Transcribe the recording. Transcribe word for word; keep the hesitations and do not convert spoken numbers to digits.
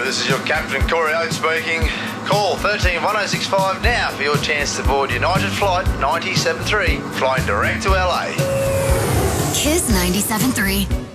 this is your Captain Corey Oates speaking. Call thirteen one oh six five now for your chance to board United Flight ninety-seven three, flying direct to L A. Kiss ninety-seven three.